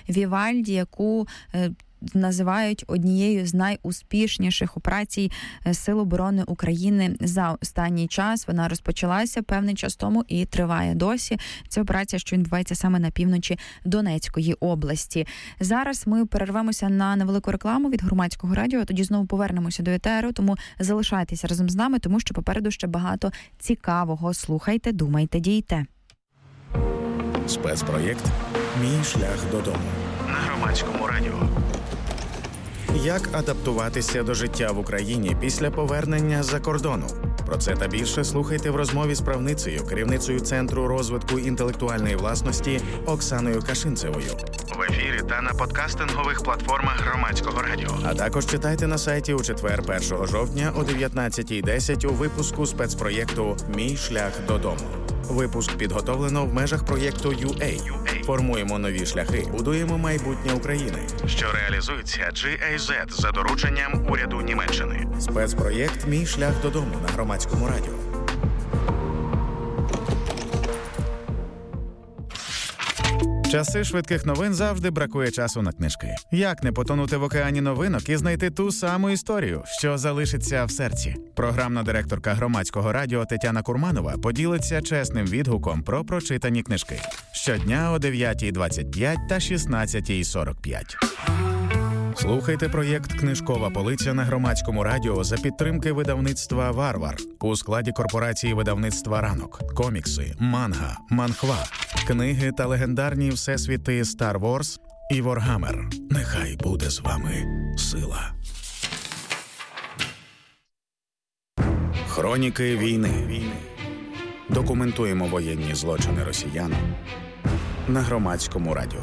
Вівальді, яку називають однією з найуспішніших операцій Сил оборони України за останній час. Вона розпочалася певний час тому і триває досі. Це операція, що відбувається саме на півночі Донецької області. Зараз ми перервемося на невелику рекламу від Громадського радіо, а тоді знову повернемося до етеру, тому залишайтеся разом з нами, тому що попереду ще багато цікавого. Слухайте, думайте, дійте. Спецпроєкт «Мій шлях додому» на Громадському радіо. Як адаптуватися до життя в Україні після повернення з-за кордону? Про це та більше слухайте в розмові з правницею, керівницею Центру розвитку інтелектуальної власності Оксаною Кашинцевою. В ефірі та на подкастингових платформах Громадського радіо. А також читайте на сайті у четвер 1 жовтня о 19:10 у випуску спецпроєкту «Мій шлях додому». Випуск підготовлено в межах проєкту UA. Формуємо нові шляхи, будуємо майбутнє України, що реалізується GIZ за дорученням уряду Німеччини. Спецпроєкт «Мій шлях додому» на Громадському радіо. Часи швидких новин завжди бракує часу на книжки. Як не потонути в океані новинок і знайти ту саму історію, що залишиться в серці? Програмна директорка Громадського радіо Тетяна Курманова поділиться чесним відгуком про прочитані книжки. Щодня о 9:25 та 16:45. Слухайте проєкт «Книжкова полиця» на Громадському радіо за підтримки видавництва «Варвар» у складі корпорації видавництва «Ранок». Комікси, манга, манхва, книги та легендарні всесвіти Star Wars і Warhammer. Нехай буде з вами сила. Хроніки війни. Документуємо воєнні злочини росіян на Громадському радіо.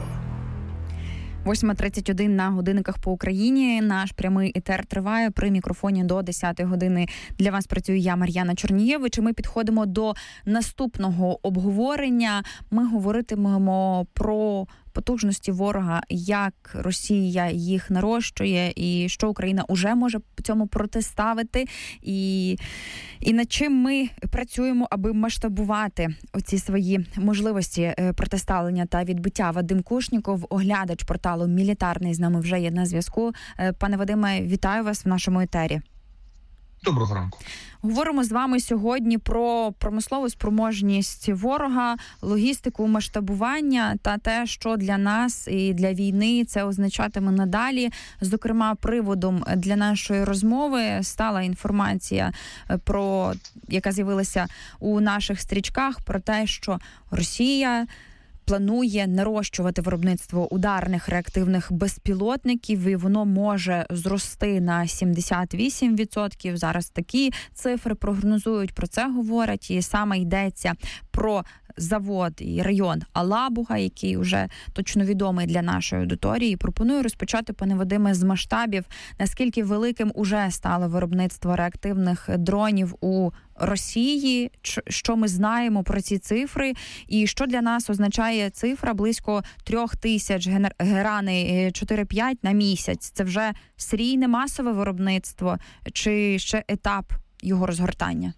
8:31 на годинниках по Україні. Наш прямий етер триває. При мікрофоні до 10 години для вас працюю я, Мар'яна Чорнієвич. Ми підходимо до наступного обговорення. Ми говоритимемо про потужності ворога, як Росія їх нарощує і що Україна уже може цьому протиставити, і над чим ми працюємо, аби масштабувати оці свої можливості протиставлення та відбиття. Вадим Кушніков, оглядач порталу «Мілітарний», з нами вже є на зв'язку. Пане Вадиме, вітаю вас в нашому етері. Доброго ранку. Говоримо з вами сьогодні про промислову спроможність ворога, логістику масштабування та те, що для нас і для війни це означатиме надалі. Зокрема, приводом для нашої розмови стала інформація, яка з'явилася у наших стрічках, про те, що Росія планує нарощувати виробництво ударних реактивних безпілотників, і воно може зрости на 78%. Зараз такі цифри прогнозують, про це говорять. І саме йдеться про завод і район Алабуга, який вже точно відомий для нашої аудиторії. Пропоную розпочати, пане Вадиме, з масштабів. Наскільки великим уже стало виробництво реактивних дронів у Росії? Що ми знаємо про ці цифри? І що для нас означає цифра близько 3000 герани 4-5 на місяць? Це вже серійне масове виробництво чи ще етап його розгортання?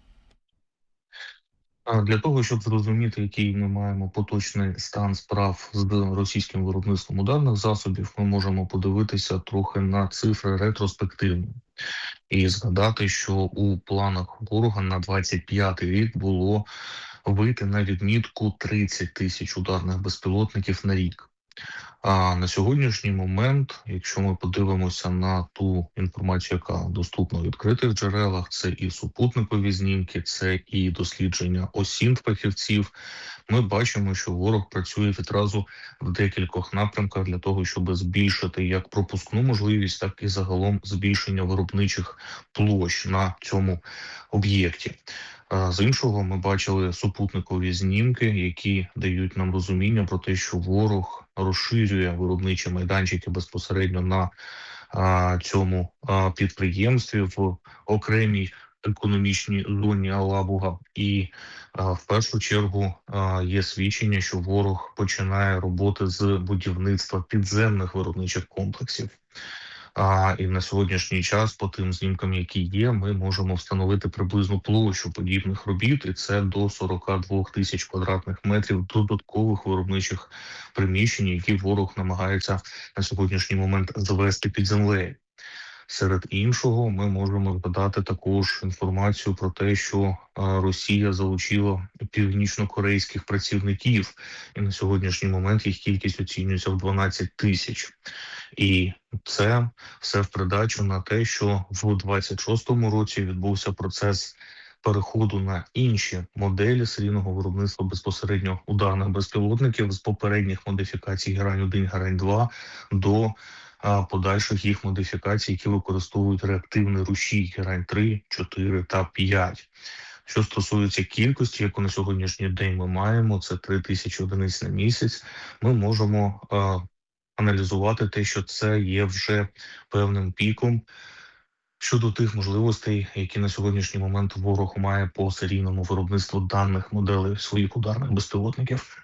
Для того, щоб зрозуміти, який ми маємо поточний стан справ з російським виробництвом ударних засобів, ми можемо подивитися трохи на цифри ретроспективно і згадати, що у планах ворога на 25-й рік було вийти на відмітку 30 тисяч ударних безпілотників на рік. А на сьогоднішній момент, якщо ми подивимося на ту інформацію, яка доступна у відкритих джерелах, це і супутникові знімки, це і дослідження ОСІНТ фахівців, ми бачимо, що ворог працює відразу в декількох напрямках для того, щоб збільшити як пропускну можливість, так і загалом збільшення виробничих площ на цьому об'єкті. З іншого, ми бачили супутникові знімки, які дають нам розуміння про те, що ворог розширює виробничі майданчики безпосередньо на цьому підприємстві в окремій економічній зоні Алабуга. І в першу чергу є свідчення, що ворог починає роботи з будівництва підземних виробничих комплексів. І на сьогоднішній час, по тим знімкам, які є, ми можемо встановити приблизну площу подібних робіт, і це до 42 тисяч квадратних метрів додаткових виробничих приміщень, які ворог намагається на сьогоднішній момент завести під землею. Серед іншого, ми можемо згадати також інформацію про те, що Росія залучила північно-корейських працівників, і на сьогоднішній момент їх кількість оцінюється в 12 тисяч. І це все в придачу на те, що в 26-му році відбувся процес переходу на інші моделі серійного виробництва безпосередньо ударних безпілотників з попередніх модифікацій Герань-1, Герань-2 до подальших їх модифікацій, які використовують реактивний рушій Герань-3, 4 та 5. Що стосується кількості, яку на сьогоднішній день ми маємо, це 3000 одиниць на місяць, ми можемо аналізувати те, що це є вже певним піком щодо тих можливостей, які на сьогоднішній момент ворог має по серійному виробництву даних моделей своїх ударних безпілотників.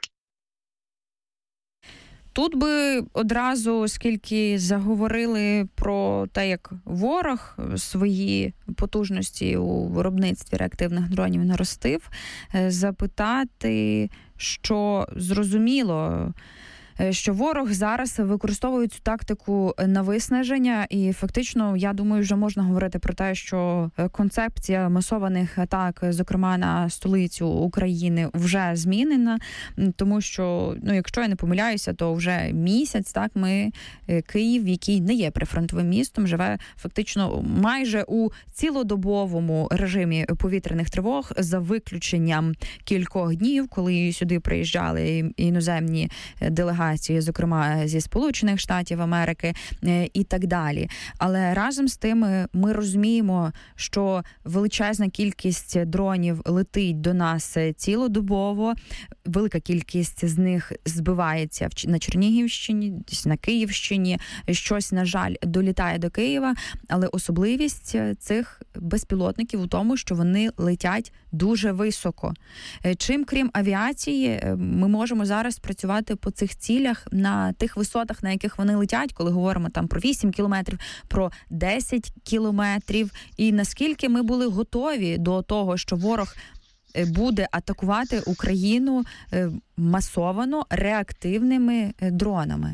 Тут би одразу, оскільки заговорили про те, як ворог свої потужності у виробництві реактивних дронів наростив, запитати, що зрозуміло, що ворог зараз використовує цю тактику на виснаження, і фактично, я думаю, вже можна говорити про те, що концепція масованих атак, зокрема на столицю України, вже змінена, тому що, якщо я не помиляюся, то вже місяць, так, Київ, який не є прифронтовим містом, живе фактично майже у цілодобовому режимі повітряних тривог, за виключенням кількох днів, коли сюди приїжджали іноземні делегації, зокрема зі Сполучених Штатів Америки і так далі. Але разом з тим ми розуміємо, що величезна кількість дронів летить до нас цілодобово, велика кількість з них збивається на Чернігівщині, на Київщині, щось, на жаль, долітає до Києва, але особливість цих безпілотників у тому, що вони летять дуже високо. Чим, крім авіації, ми можемо зараз працювати по цих цілях на тих висотах, на яких вони летять, коли говоримо там про 8 кілометрів, про 10 кілометрів, і наскільки ми були готові до того, що ворог буде атакувати Україну масовано реактивними дронами?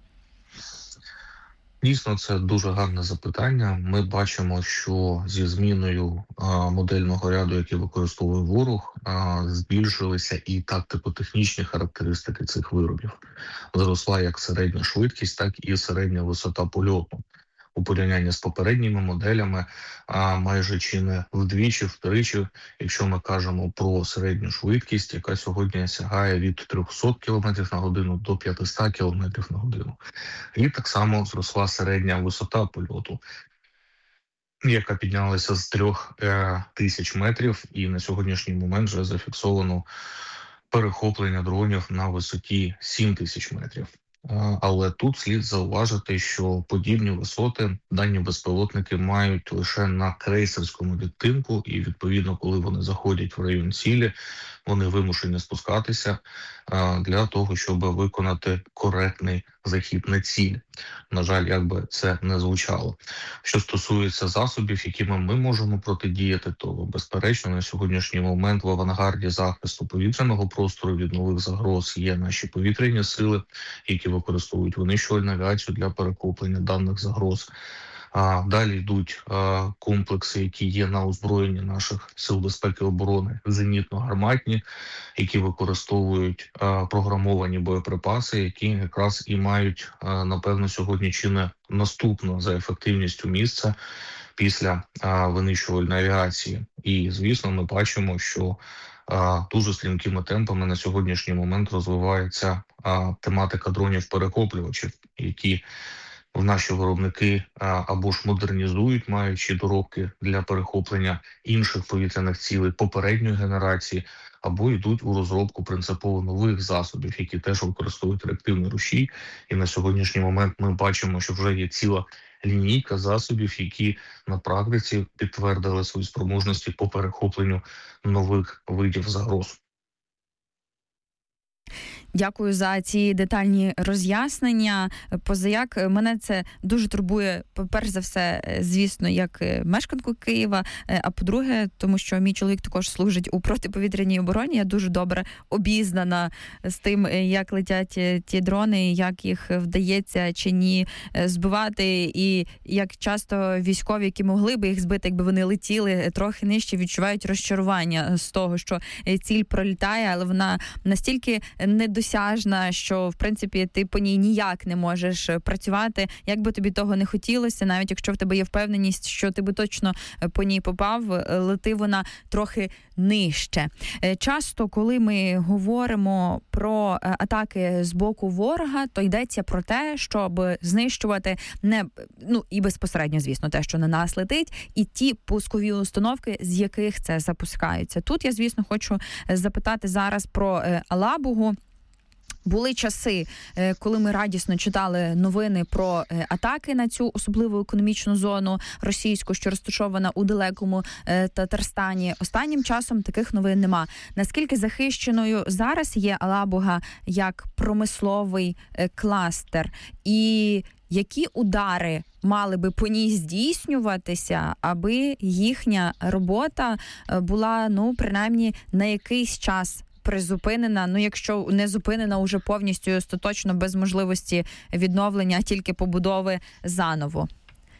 Дійсно, це дуже гарне запитання. Ми бачимо, що зі зміною модельного ряду, який використовує ворог, збільшилися і тактико-технічні характеристики цих виробів. Зросла як середня швидкість, так і середня висота польоту. У порівнянні з попередніми моделями майже чи не вдвічі-втричі, якщо ми кажемо про середню швидкість, яка сьогодні сягає від 300 км на годину до 500 км на годину. І так само зросла середня висота польоту, яка піднялася з 3000 метрів, і на сьогоднішній момент вже зафіксовано перехоплення дронів на висоті 7000 метрів. Але тут слід зауважити, що подібні висоти дані безпілотники мають лише на крейсерському відтинку, і відповідно, коли вони заходять в район цілі, вони вимушені спускатися для того, щоб виконати коректний захід на ціль. На жаль, як би це не звучало. Що стосується засобів, якими ми можемо протидіяти, то, безперечно, на сьогоднішній момент в авангарді захисту повітряного простору від нових загроз є наші повітряні сили, які використовують винищувальну авіацію для перехоплення даних загроз. Далі йдуть комплекси, які є на озброєнні наших сил безпеки і оборони, зенітно-гарматні, які використовують програмовані боєприпаси, які якраз і мають, напевно, сьогодні чи не наступно за ефективністю місце після винищувальної авіації. І, звісно, ми бачимо, що дуже стрімкими темпами на сьогоднішній момент розвивається тематика дронів-перехоплювачів, які в наші виробники або ж модернізують, маючи доробки для перехоплення інших повітряних цілей попередньої генерації, або йдуть у розробку принципово нових засобів, які теж використовують реактивний рушій. І на сьогоднішній момент ми бачимо, що вже є ціла лінійка засобів, які на практиці підтвердили свої спроможності по перехопленню нових видів загроз. Дякую за ці детальні роз'яснення. Позаяк мене це дуже турбує, перш за все, звісно, як мешканку Києва, а по-друге, тому що мій чоловік також служить у протиповітряній обороні. Я дуже добре обізнана з тим, як летять ті дрони, як їх вдається чи ні збивати, і як часто військові, які могли би їх збити, якби вони летіли трохи нижче, відчувають розчарування з того, що ціль пролітає, але вона настільки недосяжна, що, в принципі, ти по ній ніяк не можеш працювати, як би тобі того не хотілося, навіть якщо в тебе є впевненість, що ти би точно по ній попав, лети вона трохи нижче. Часто, коли ми говоримо про атаки з боку ворога, то йдеться про те, щоб знищувати і безпосередньо, звісно, те, що на нас летить, і ті пускові установки, з яких це запускаються. Тут я, звісно, хочу запитати зараз про Алабугу. Були часи, коли ми радісно читали новини про атаки на цю особливу економічну зону російську, що розташована у далекому Татарстані. Останнім часом таких новин нема. Наскільки захищеною зараз є Алабуга як промисловий кластер? І які удари мали би по ній здійснюватися, аби їхня робота була, принаймні, на якийсь час призупинена, якщо не зупинена уже повністю і остаточно без можливості відновлення, а тільки побудови заново?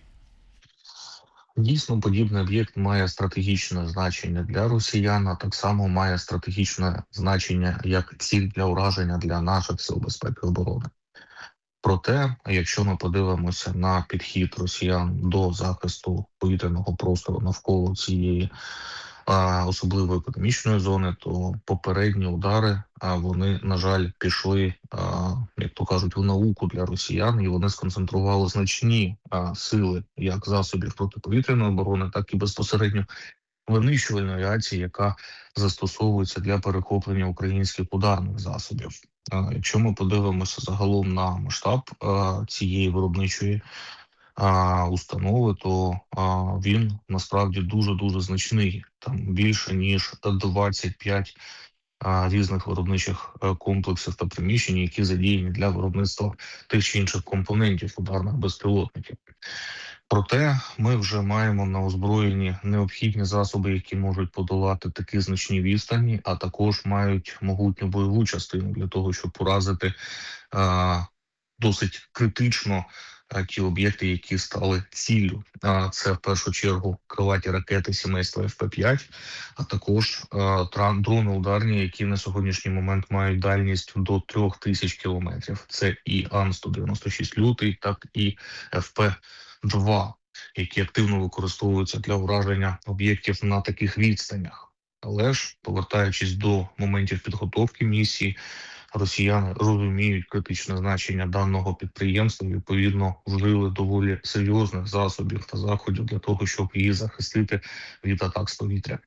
Дійсно, подібний об'єкт має стратегічне значення для росіян, а так само має стратегічне значення як ціль для ураження для наших сил безпеки і оборони. Проте, якщо ми подивимося на підхід росіян до захисту повітряного простору навколо цієї особливої економічної зони, то попередні удари, вони, на жаль, пішли, як то кажуть, в науку для росіян, і вони сконцентрували значні сили як засобів протиповітряної оборони, так і безпосередньо винищувальної авіації, яка застосовується для перехоплення українських ударних засобів. Якщо ми подивимося загалом на масштаб цієї виробничої установи, то він насправді дуже-дуже значний. Там більше ніж 25 різних виробничих комплексів та приміщень, які задіяні для виробництва тих чи інших компонентів ударних безпілотників. Проте ми вже маємо на озброєнні необхідні засоби, які можуть подолати такі значні відстані, а також мають могутню бойову частину для того, щоб поразити досить критично ті об'єкти, які стали ціллю. Це в першу чергу крилаті ракети сімейства ФП-5, а також дрони ударні, які на сьогоднішній момент мають дальність до 3000 кілометрів. Це і Ан-196 «Лютий», так і ФП-2, які активно використовуються для ураження об'єктів на таких відстанях. Але ж, повертаючись до моментів підготовки місії, росіяни розуміють критичне значення даного підприємства, відповідно, вжили доволі серйозних засобів та заходів для того, щоб її захистити від атак з повітря.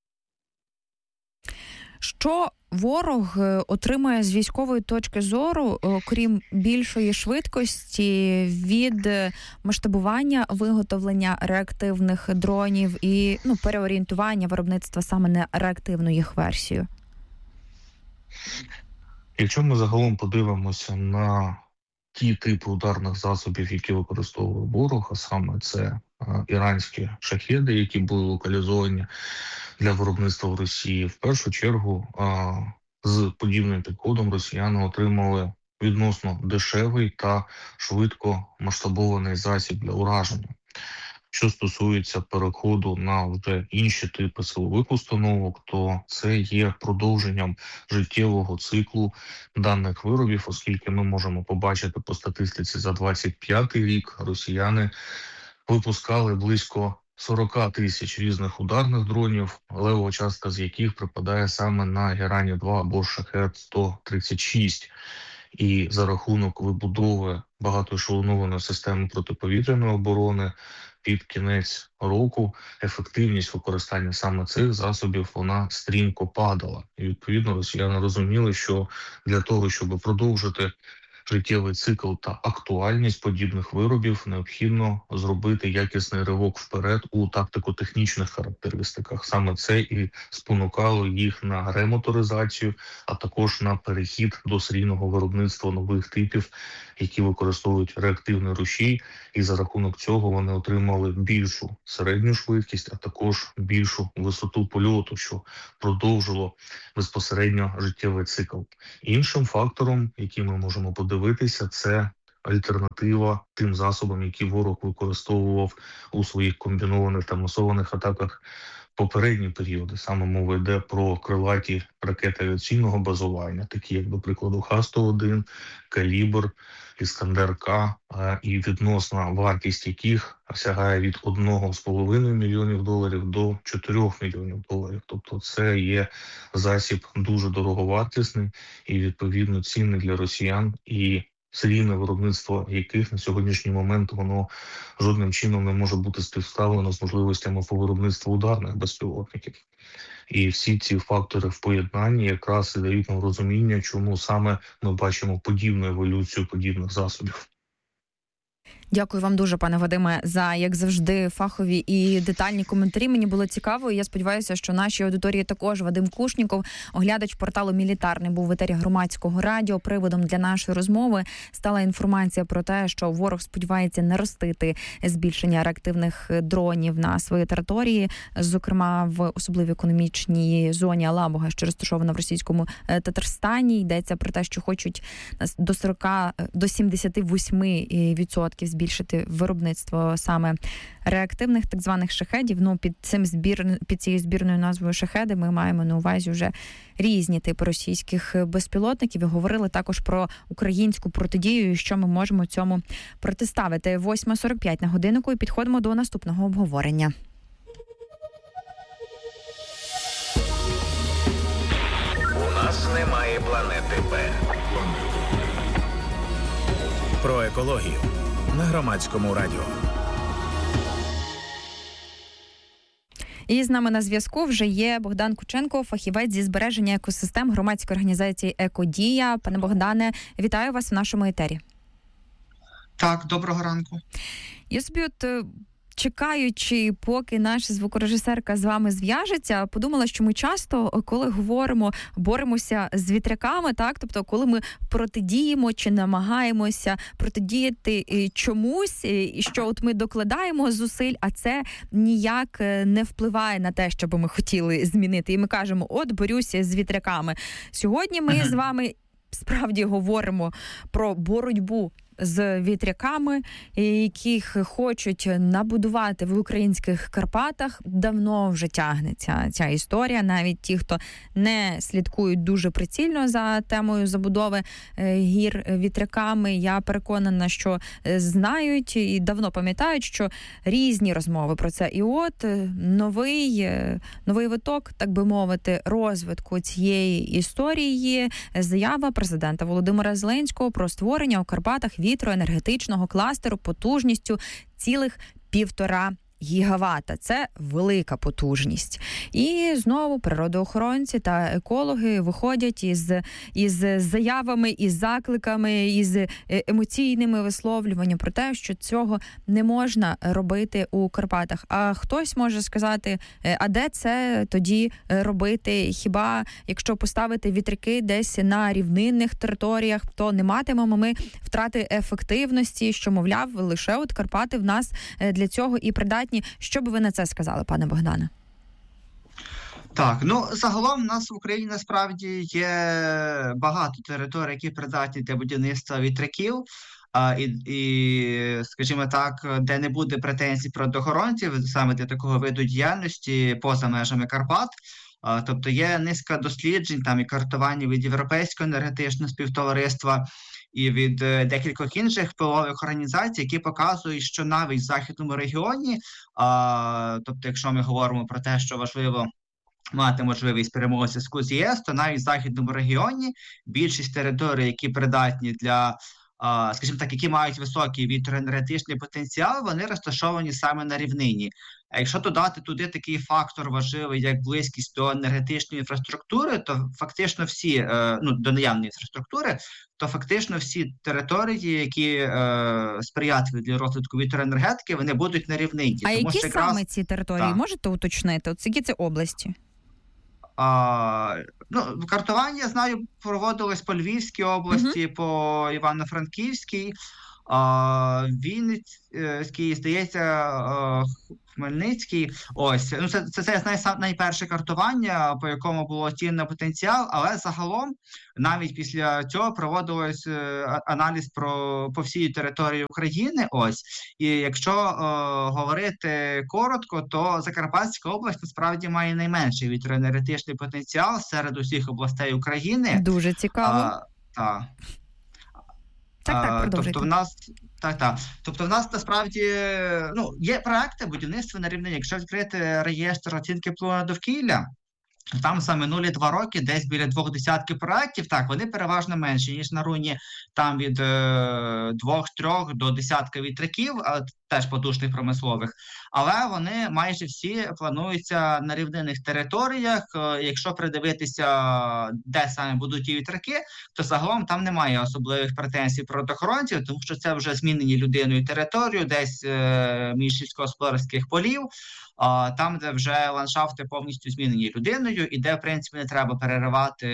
Що ворог отримує з військової точки зору, крім більшої швидкості, від масштабування виготовлення реактивних дронів і переорієнтування виробництва саме на реактивну їх версію? Якщо ми загалом подивимося на ті типи ударних засобів, які використовує ворог, а саме це іранські шахеди, які були локалізовані для виробництва в Росії, в першу чергу з подібним підходом росіяни отримали відносно дешевий та швидко масштабований засіб для ураження. Що стосується переходу на вже інші типи силових установок, то це є продовженням життєвого циклу даних виробів, оскільки ми можемо побачити по статистиці за 25-й рік росіяни випускали близько 40 тисяч різних ударних дронів, левова частка з яких припадає саме на Герані-2 або Шахед-136. І за рахунок вибудови багатоешелонованої системи протиповітряної оборони під кінець року ефективність використання саме цих засобів, вона стрімко падала. І відповідно росіяни розуміли, що для того, щоб продовжити життєвий цикл та актуальність подібних виробів, необхідно зробити якісний ривок вперед у тактико-технічних характеристиках. Саме це і спонукало їх на ремоторизацію, а також на перехід до серійного виробництва нових типів, які використовують реактивний рушій, і за рахунок цього вони отримали більшу середню швидкість, а також більшу висоту польоту, що продовжило безпосередньо життєвий цикл. Іншим фактором, який ми можемо подивитися, це альтернатива тим засобам, які ворог використовував у своїх комбінованих та масованих атаках попередні періоди. Саме мова йде про крилаті ракети авіаційного базування, такі як, до прикладу, Х-101, Калібр, Іскандер-К, і відносна вартість яких сягає від $1,5 мільйонів до $4 мільйонів. Тобто це є засіб дуже дороговартісний і, відповідно, цінний для росіян, і серійне виробництво яких на сьогоднішній момент воно жодним чином не може бути співставлено з можливостями по виробництву ударних безпілотників. І всі ці фактори в поєднанні якраз і дають нам розуміння, чому саме ми бачимо подібну еволюцію подібних засобів. Дякую вам дуже, пане Вадиме, за, як завжди, фахові і детальні коментарі. Мені було цікаво, і я сподіваюся, що нашій аудиторії також. Вадим Кушніков, оглядач порталу «Мілітарний», був в етері Громадського радіо. Приводом для нашої розмови стала інформація про те, що ворог сподівається наростити збільшення реактивних дронів на своїй території, зокрема в особливій економічній зоні Алабуга, що розташована в російському Татарстані. Йдеться про те, що хочуть до 78% збільшити виробництво саме реактивних так званих шахедів. Ну, під цією збірною назвою шахеди ми маємо на увазі вже різні типи російських безпілотників. І говорили також про українську протидію і що ми можемо цьому протиставити. 8:45 на годиннику і підходимо до наступного обговорення. У нас немає планети Б. Про екологію на Громадському радіо. І з нами на зв'язку вже є Богдан Кученко, фахівець зі збереження екосистем громадської організації «Екодія». Пане Богдане, вітаю вас в нашому етері. Так, доброго ранку. Я собі чекаючи, поки наша звукорежисерка з вами зв'яжеться, подумала, що ми часто, коли боремося з вітряками, так, тобто коли ми протидіємо чи намагаємося протидіяти чомусь, і що от ми докладаємо зусиль, а це ніяк не впливає на те, що би ми хотіли змінити. І ми кажемо, от борюся з вітряками. Сьогодні ми з вами справді говоримо про боротьбу з вітряками, яких хочуть набудувати в українських Карпатах. Давно вже тягнеться ця історія. Навіть ті, хто не слідкують дуже прицільно за темою забудови гір вітряками, я переконана, що знають і давно пам'ятають, що різні розмови про це. І от новий виток, так би мовити, розвитку цієї історії. Заява президента Володимира Зеленського про створення у Карпатах вітроенергетичного кластеру потужністю цілих 1,5 гігавата. Це велика потужність. І знову природоохоронці та екологи виходять із заявами, із закликами, із емоційними висловлюваннями про те, що цього не можна робити у Карпатах. А хтось може сказати, а де це тоді робити? Хіба якщо поставити вітряки десь на рівнинних територіях, то не матимемо ми втрати ефективності, що, мовляв, лише от Карпати в нас для цього і придатні. Що би ви на це сказали, пане Богдане? Так, загалом у нас в Україні насправді є багато територій, які придатні для будівництва вітряків, і, скажімо так, де не буде претензій природоохоронців саме для такого виду діяльності поза межами Карпат. Тобто є низка досліджень там і картування від Європейського енергетичного співтовариства і від декількох інших впливових організацій, які показують, що навіть в західному регіоні, тобто якщо ми говоримо про те, що важливо мати можливість перемоги зв'язку з ЄС, то навіть в західному регіоні більшість територій, які придатні для скажімо так, які мають високий вітроенергетичний потенціал, вони розташовані саме на рівнині. А якщо додати туди такий фактор важливий, як близькість до енергетичної інфраструктури, то фактично всі, до наявної інфраструктури, то фактично всі території, які сприятливі для розвитку вітроенергетики, вони будуть на рівнині. А тому, які саме ці території? Так. Можете уточнити? От які це області? Картування, знаю, проводилось по Львівській області, по Івано-Франківській, Вінницький, здається, Хмельницький. Ось, це найперше картування, по якому було оцінено потенціал, але загалом навіть після цього проводилось аналіз по всій території України. Ось, і якщо говорити коротко, то Закарпатська область насправді має найменший вітроенергетичний потенціал серед усіх областей України. Дуже цікаво. Тобто в нас насправді є проекти будівництва на рівнині. Якщо відкрити реєстр оцінки впливу на довкілля, там за минулі 2 роки десь біля 20 проєктів, так, вони переважно менші, ніж на Руні, там від 2-3 до 10 вітряків, теж потужних промислових, але вони майже всі плануються на рівнинних територіях. Якщо придивитися, де саме будуть ті вітряки, то загалом там немає особливих претензій природоохоронців, тому що це вже змінені людиною територію, десь між сільськогосподарських полів, там, де вже ландшафти повністю змінені людиною, і де, в принципі, не треба переривати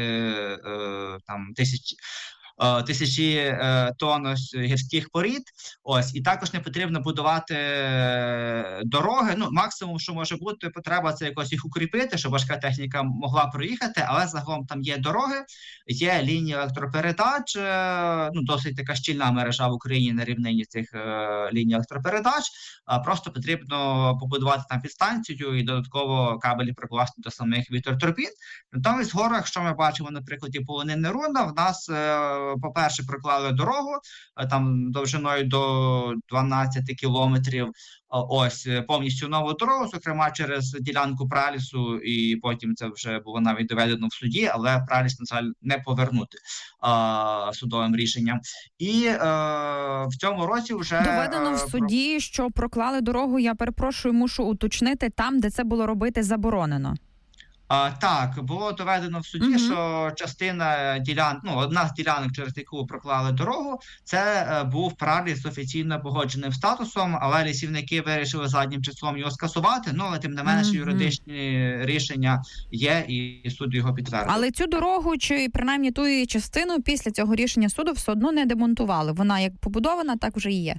тисячі тонн гірських порід. Ось, і також не потрібно будувати дороги. Максимум, що може бути, потреба це якось їх укріпити, щоб важка техніка могла проїхати, але загалом там є дороги, є лінії електропередач, досить така щільна мережа в Україні на рівнині цих ліній електропередач. Просто потрібно побудувати там підстанцію і додатково кабелі прикласти до самих вітротурбін. Натомість в горах, що ми бачимо на прикладі полонини Руна, в нас по-перше, проклали дорогу, там довжиною до 12 кілометрів, ось, повністю нову дорогу, зокрема через ділянку пралісу, і потім це вже було навіть доведено в суді, але праліс, на жаль, не повернути судовим рішенням. І в цьому році вже... Доведено в суді, що проклали дорогу, я перепрошую, мушу уточнити, там, де це було робити, заборонено. Так, було доведено в суді, що частина одна з ділянок, через яку проклали дорогу, це був праліс з офіційно погодженим статусом, але лісівники вирішили заднім числом його скасувати, але тим не менш юридичні рішення є, і суд його підтвердив. Але цю дорогу, чи принаймні ту її частину, після цього рішення суду все одно не демонтували? Вона як побудована, так вже і є?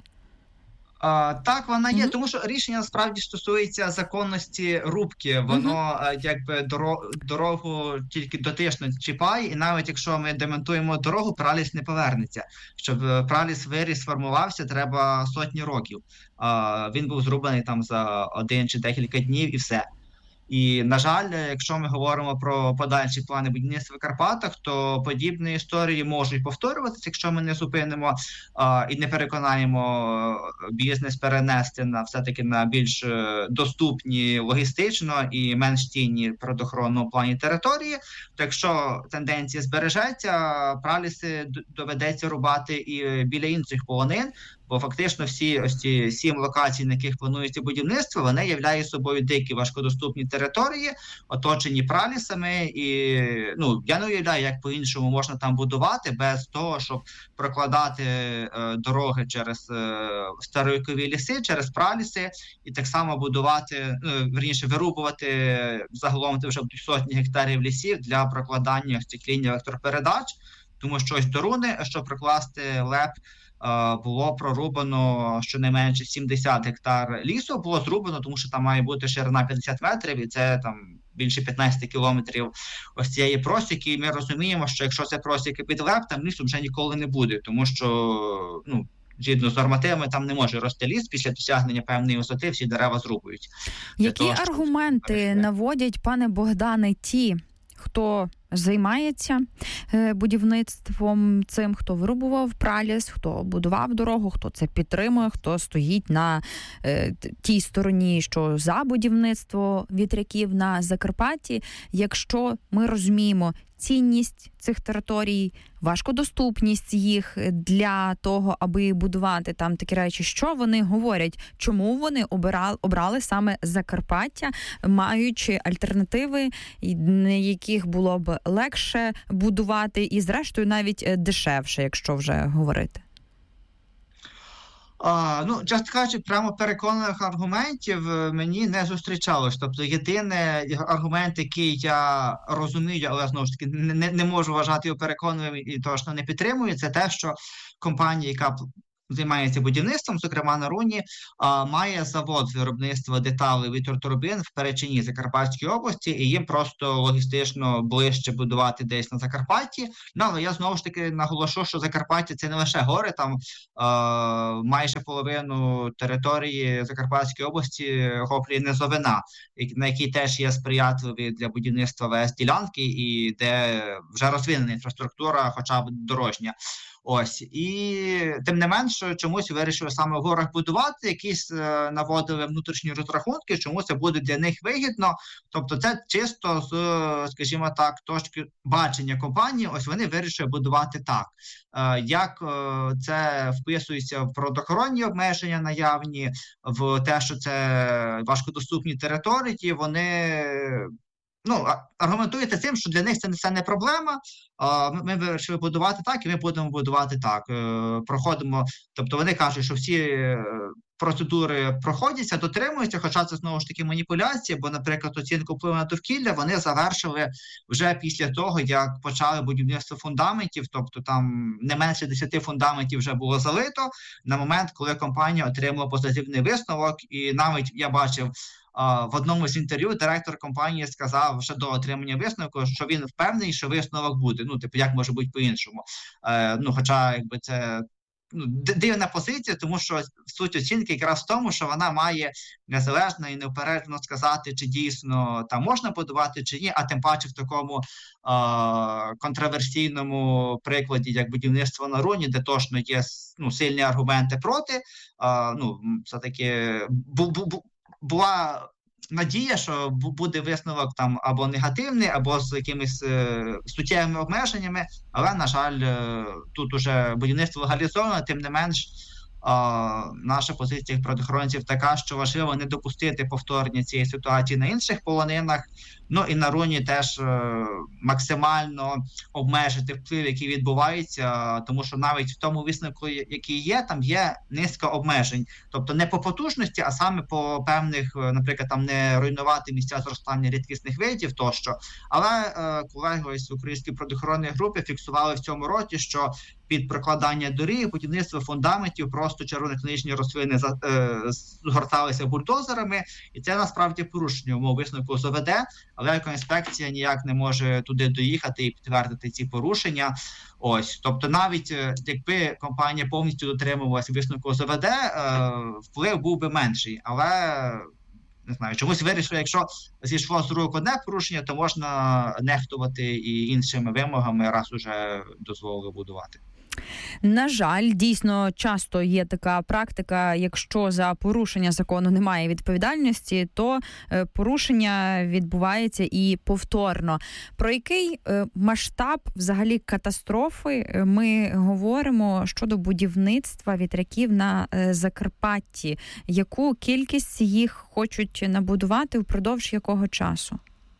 Так, вона є, тому що рішення насправді стосується законності рубки. Воно якби дорогу тільки дотично чіпає, і навіть якщо ми демонтуємо дорогу, праліс не повернеться. Щоб праліс виріс, сформувався, треба сотні років. Він був зрубаний там за 1 чи декілька днів і все. І, на жаль, якщо ми говоримо про подальші плани будівництва в Карпатах, то подібні історії можуть повторюватися, якщо ми не зупинимо і не переконаємо бізнес перенести все-таки на більш доступні логістично і менш цінні в природоохоронному плані території. То якщо тенденція збережеться, праліси доведеться рубати і біля інших полонин, бо фактично всі ось ці 7 локацій, на яких планується будівництво, вони являють собою дикі важкодоступні території, оточені пралісами, і я не уявляю, як по-іншому можна там будувати без того, щоб прокладати дороги через старовікові ліси, через праліси, і так само будувати, вирубувати загалом вже сотні гектарів лісів для прокладання цих ліній електропередач, тому що ось до Руни, щоб прокласти ЛЕП, було прорубано щонайменше 70 гектар лісу, було зрубано, тому що там має бути ширина 50 метрів, і це там більше 15 кілометрів ось цієї просіки, і ми розуміємо, що якщо це просіки під ЛЕП, там лісу вже ніколи не буде, тому що, згідно з нормативами, там не може рости ліс, після досягнення певної висоти всі дерева зрубують. Які аргументи наводять, пане Богдане, ті, хто займається будівництвом цим, хто вирубував праліс, хто будував дорогу, хто це підтримує, хто стоїть на тій стороні, що за будівництво вітряків на Закарпатті, якщо ми розуміємо цінність цих територій, важкодоступність їх для того, аби будувати там такі речі? Що вони говорять? Чому вони обрали саме Закарпаття, маючи альтернативи, на яких було б легше будувати і, зрештою, навіть дешевше, якщо вже говорити? Чесно кажучи, прямо переконаних аргументів мені не зустрічалось. Тобто єдиний аргумент, який я розумію, але знову ж таки не можу вважати його переконливим і точно не підтримую, це те, що компанія, яка займається будівництвом, зокрема на Руні, має завод з виробництва деталей вітротурбін в Перечині, Закарпатській області, і їм просто логістично ближче будувати десь на Закарпатті. Але я знову ж таки наголошу, що Закарпаття – це не лише гори, там майже половину території Закарпатської області охоплює низовина, на якій теж є сприятливі для будівництва ВС ділянки і де вже розвинена інфраструктура, хоча б дорожня. Ось, і тим не менш, чомусь вирішили саме в горах будувати, якісь наводили внутрішні розрахунки, чому це буде для них вигідно. Тобто це чисто з, скажімо так, точки бачення компанії, ось вони вирішили будувати так. Як це вписується в природоохоронні обмеження наявні, в те, що це важкодоступні території, вони... аргументуєте тим, що для них це не проблема, ми вирішили будувати так, і ми будемо будувати так. Проходимо, тобто вони кажуть, що всі процедури проходяться, дотримуються, хоча це знову ж таки маніпуляція, бо, наприклад, оцінку впливу на довкілля вони завершили вже після того, як почали будівництво фундаментів, тобто там не менше 10 фундаментів вже було залито на момент, коли компанія отримала позитивний висновок, і навіть я бачив, в одному з інтерв'ю директор компанії сказав ще до отримання висновку, що він впевнений, що висновок буде. Як може бути по-іншому? Хоча, якби це дивна позиція, тому що суть оцінки якраз в тому, що вона має незалежно і неупереджено сказати, чи дійсно там можна будувати, чи ні, а тим паче в такому контроверсійному прикладі, як будівництво на Руні, де точно є сильні аргументи проти. Все-таки була надія, що буде висновок там або негативний, або з якимись суттєвими обмеженнями, але, на жаль, тут уже будівництво легалізовано, тим не менш, наша позиція як природоохоронців така, що важливо не допустити повторення цієї ситуації на інших полонинах, і на Руні теж максимально обмежити вплив, який відбувається, тому що навіть в тому висновку, який є, там є низка обмежень. Тобто не по потужності, а саме по певних, наприклад, там не руйнувати місця зростання рідкісних видів тощо. Але колеги з Української природоохоронної групи фіксували в цьому році, що під прокладання доріг, будівництво фундаментів, просто червонокнижні рослини згорталися бульдозерами, і це насправді порушення умов висновку ОЗВД, але екоінспекція ніяк не може туди доїхати і підтвердити ці порушення. Ось, тобто навіть якби компанія повністю дотримувалася висновку ОЗВД, вплив був би менший, але не знаю, чомусь вирішили, якщо зійшло з рук одне порушення, то можна нехтувати і іншими вимогами, раз уже дозволили будувати. На жаль, дійсно часто є така практика, якщо за порушення закону немає відповідальності, то порушення відбувається і повторно. Про який масштаб взагалі катастрофи ми говоримо щодо будівництва вітряків на Закарпатті? Яку кількість їх хочуть набудувати впродовж якого часу?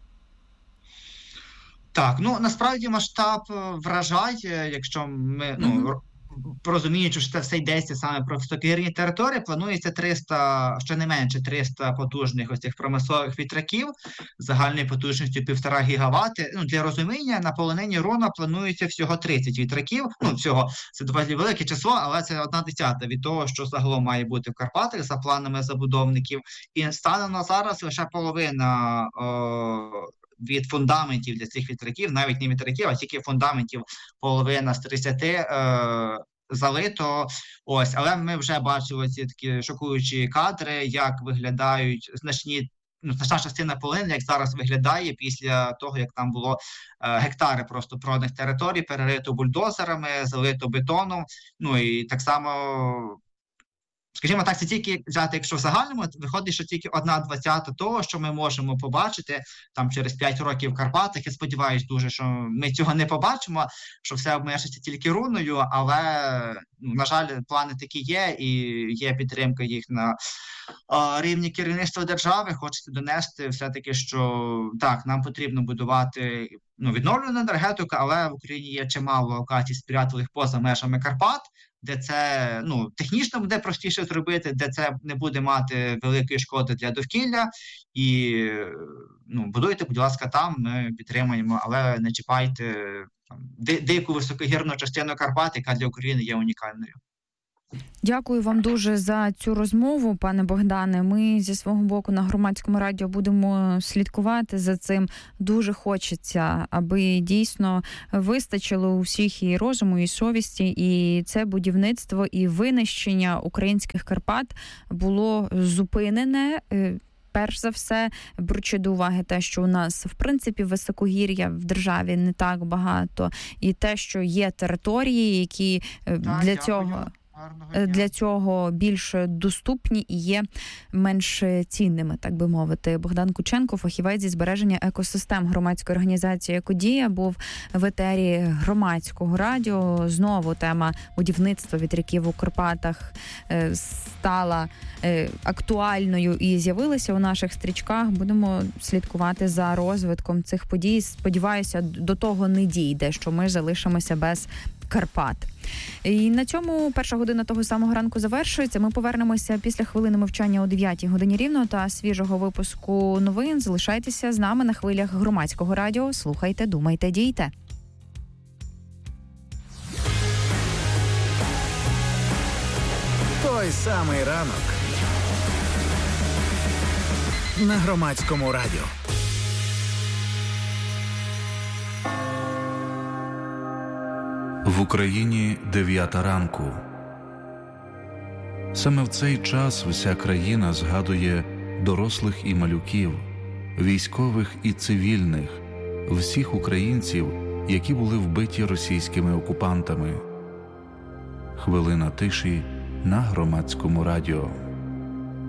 Так, насправді масштаб вражає, якщо ми, розуміючи, що це все йдеться саме про високогірні території, планується 300, щонайменше 300 потужних ось цих промислових вітряків загальною потужністю 1,5 гігавати. Для розуміння, на полонині Руна планується всього 30 вітряків. Всього, це доволі велике число, але це 1/10 від того, що загалом має бути в Карпатах за планами забудовників. І станом на зараз лише половина від фундаментів для цих вітряків, навіть не вітряків, а тільки фундаментів половина з 30 залито. Ось, але ми вже бачили ці такі шокуючі кадри, як виглядають значна частина полонин, як зараз виглядає після того, як там було гектари просто проданих територій, перерито бульдозерами, залито бетоном. І так само Скажімо так, це тільки взяти, якщо в загальному, виходить, що тільки 1/20 того, що ми можемо побачити там через 5 років в Карпатах. Я сподіваюся дуже, що ми цього не побачимо, що все обмежиться тільки руною, але, на жаль, плани такі є, і є підтримка їх на рівні керівництва держави. Хочеться донести все-таки, що так, нам потрібно будувати відновлювану енергетику, але в Україні є чимало локацій сприятливих поза межами Карпат, де це технічно буде простіше зробити, де це не буде мати великої шкоди для довкілля. І будуйте, будь ласка, там, ми підтримуємо, але не чіпайте дику високогірну частину Карпат, яка для України є унікальною. Дякую вам дуже за цю розмову, пане Богдане. Ми зі свого боку на Громадському радіо будемо слідкувати за цим. Дуже хочеться, аби дійсно вистачило у всіх і розуму, і совісті, і це будівництво і винищення українських Карпат було зупинене. Перш за все, беручи до уваги те, що у нас, в принципі, високогір'я в державі не так багато, і те, що є території, які для цього більш доступні і є менш цінними, так би мовити. Богдан Кученко, фахівець зі збереження екосистем громадської організації «Екодія», був в етері Громадського радіо. Знову тема будівництва вітряків у Карпатах стала актуальною і з'явилася у наших стрічках. Будемо слідкувати за розвитком цих подій. Сподіваюся, до того не дійде, що ми залишимося без Карпат. І на цьому перша година того самого ранку завершується. Ми повернемося після хвилини мовчання о 9 годині рівно та свіжого випуску новин. Залишайтеся з нами на хвилях Громадського радіо. Слухайте, думайте, дійте. Той самий ранок на Громадському радіо. В Україні 9 ранку. Саме в цей час вся країна згадує дорослих і малюків, військових і цивільних, всіх українців, які були вбиті російськими окупантами. Хвилина тиші на Громадському радіо.